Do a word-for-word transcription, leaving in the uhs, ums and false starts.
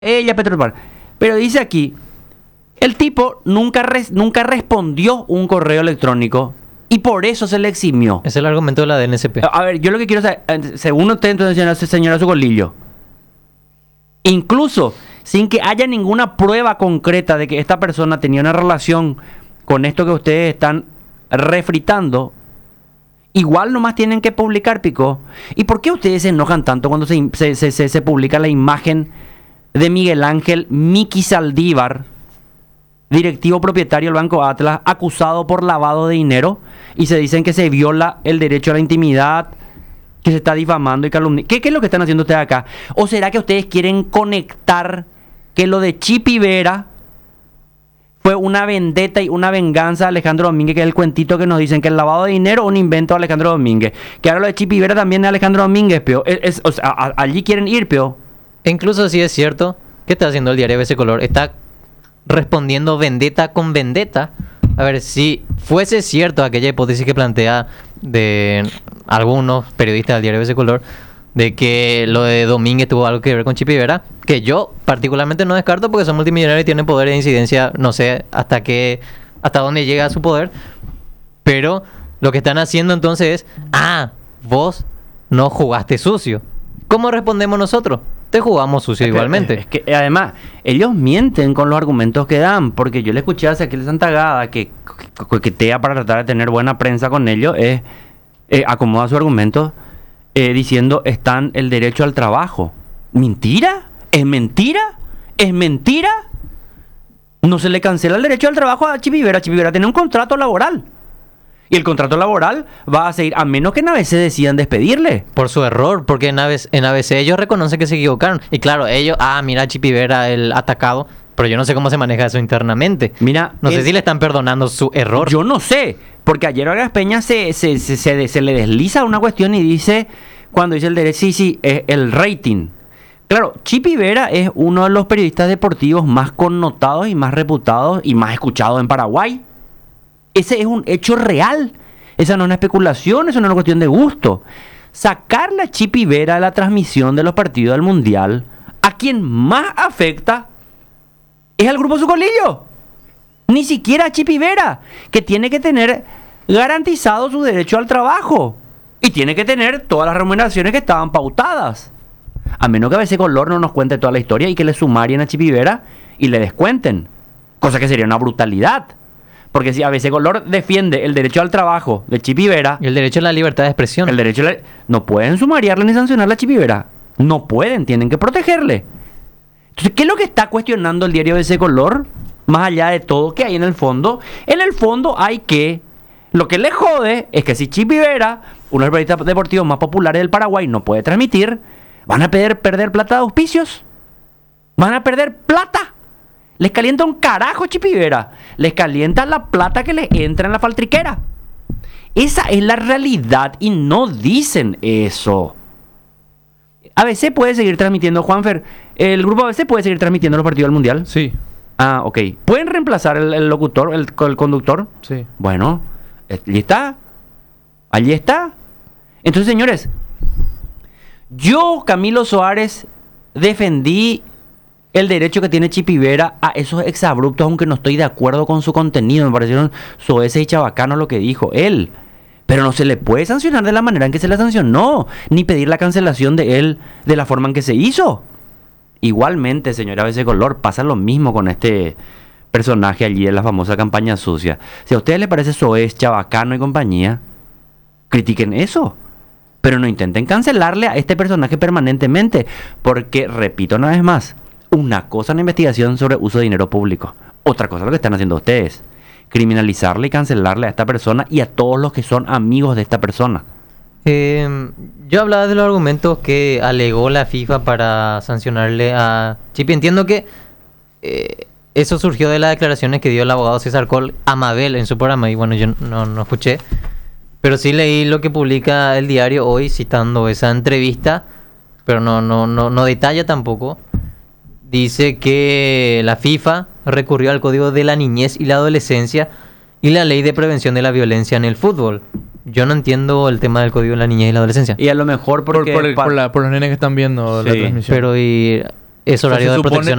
Ella Petrolpar. Pero dice aquí, el tipo nunca, res, nunca respondió un correo electrónico y por eso se le eximió. Es el argumento de la D N C P. A ver, yo lo que quiero saber, según usted, entonces, señora, señora Socolillo, incluso sin que haya ninguna prueba concreta de que esta persona tenía una relación con esto que ustedes están refritando, igual nomás tienen que publicar, Pico. ¿Y por qué ustedes se enojan tanto cuando se, se, se, se, se publica la imagen de Miguel Ángel Miki Saldívar, directivo propietario del Banco Atlas, acusado por lavado de dinero, y se dicen que se viola el derecho a la intimidad, que se está difamando y calumniando? ¿Qué, ¿Qué es lo que están haciendo ustedes acá? ¿O será que ustedes quieren conectar que lo de Chipi Vera fue una vendetta y una venganza de Alejandro Domínguez, que es el cuentito que nos dicen que el lavado de dinero es un invento de Alejandro Domínguez? Que ahora lo de Chipi Vera también es Alejandro Domínguez, peo. Es, es, o sea, a, allí quieren ir, peo. E incluso si es cierto, ¿qué está haciendo el diario B C Color? Está respondiendo vendetta con vendetta. A ver, si fuese cierto aquella hipótesis que plantea de algunos periodistas del diario B C Color, de que lo de Domínguez tuvo algo que ver con Chipi Vera, que yo particularmente no descarto porque son multimillonarios y tienen poder de incidencia, no sé hasta qué, hasta dónde llega su poder, pero lo que están haciendo entonces es, ah, vos no jugaste sucio. ¿Cómo respondemos nosotros? Te jugamos sucio es igualmente. Que, es que además, ellos mienten con los argumentos que dan, porque yo le escuché a Ezequiel Santagada que coquetea para tratar de tener buena prensa con ellos, es eh, acomoda su argumento eh, diciendo están el derecho al trabajo. ¿Mentira? ¿Es mentira? ¿Es mentira? No se le cancela el derecho al trabajo a Chipi Vera. Chipi Vera tiene un contrato laboral. Y el contrato laboral va a seguir, a menos que en A B C decidan despedirle. Por su error, porque en A B C, en A B C ellos reconocen que se equivocaron. Y claro, ellos, ah, mira, Chipi Vera, el atacado. Pero yo no sé cómo se maneja eso internamente. Mira, no el, sé si le están perdonando su error. Yo no sé, porque ayer Vargas Peña se, se, se, se, se le desliza una cuestión y dice, cuando dice el derecho, sí, sí, es el rating. Claro, Chipi Vera es uno de los periodistas deportivos más connotados y más reputados y más escuchados en Paraguay. Ese es un hecho real. Esa no es una especulación, eso no es una cuestión de gusto. Sacarle a Chipi Vera de la transmisión de los partidos del Mundial, a quien más afecta es al Grupo Socolillo. Ni siquiera a Chipi Vera, que tiene que tener garantizado su derecho al trabajo y tiene que tener todas las remuneraciones que estaban pautadas. A menos que a veces Color no nos cuente toda la historia y que le sumarien a Chipi Vera y le descuenten. Cosa que sería una brutalidad. Porque si A B C Color defiende el derecho al trabajo de Chipi Vera, y el derecho a la libertad de expresión, el derecho a la, no pueden sumariarle ni sancionarle a Chipi Vera. No pueden, tienen que protegerle. Entonces, ¿qué es lo que está cuestionando el diario A B C Color? Más allá de todo que hay en el fondo. En el fondo hay que, lo que le jode es que si Chipi Vera, uno de los periodistas deportivos más populares del Paraguay, no puede transmitir, van a perder, perder plata de auspicios. Van a perder plata. Les calienta un carajo Chipi Vera. Les calienta la plata que les entra en la faltriquera. Esa es la realidad y no dicen eso. A B C puede seguir transmitiendo, Juanfer. ¿El grupo A B C puede seguir transmitiendo los partidos del Mundial? Sí. Ah, ok. ¿Pueden reemplazar el, el locutor, el, el conductor? Sí. Bueno, allí está. Allí está. Entonces, señores, yo, Camilo Soares, defendí el derecho que tiene Chipi Vera a esos exabruptos, aunque no estoy de acuerdo con su contenido. Me parecieron soeces y chabacano lo que dijo él. Pero no se le puede sancionar de la manera en que se le sancionó, ni pedir la cancelación de él de la forma en que se hizo. Igualmente, señora A B C Color, pasa lo mismo con este personaje allí de la famosa campaña sucia. Si a ustedes les parece soez, chabacano y compañía, critiquen eso. Pero no intenten cancelarle a este personaje permanentemente. Porque, repito una vez más, una cosa es la investigación sobre uso de dinero público. Otra cosa es lo que están haciendo ustedes. Criminalizarle y cancelarle a esta persona y a todos los que son amigos de esta persona. Eh, yo hablaba de los argumentos que alegó la FIFA para sancionarle a Chipi. Entiendo que eh, eso surgió de las declaraciones que dio el abogado César Coll a Mabel en su programa. Y bueno, yo no, no escuché. Pero sí leí lo que publica el diario hoy citando esa entrevista. Pero no, no, no, no detalla tampoco. Dice que la FIFA recurrió al Código de la Niñez y la Adolescencia y la Ley de Prevención de la Violencia en el Fútbol. Yo no entiendo el tema del Código de la Niñez y la Adolescencia. Y a lo mejor porque... Por, por, el, por, la, por los nenes que están viendo sí, la transmisión. Pero y Es O sea, horario se de supone- protección